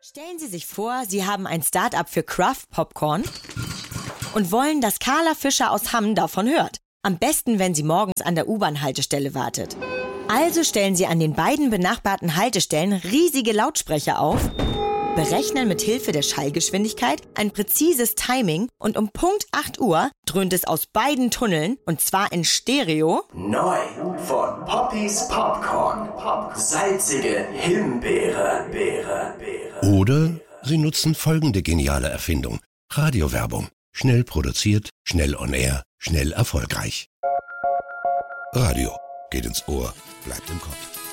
Stellen Sie sich vor, Sie haben ein Start-up für Craft Popcorn und wollen, dass Carla Fischer aus Hamm davon hört. Am besten, wenn sie morgens an der U-Bahn-Haltestelle wartet. Also stellen Sie an den beiden benachbarten Haltestellen riesige Lautsprecher auf, berechnen mit Hilfe der Schallgeschwindigkeit ein präzises Timing und um Punkt 8 Uhr dröhnt es aus beiden Tunneln, und zwar in Stereo. Neu von Poppys Popcorn. Salzige Himbeere. Oder Sie nutzen folgende geniale Erfindung. Radiowerbung. Schnell produziert, schnell on air, schnell erfolgreich. Radio. Geht ins Ohr, bleibt im Kopf.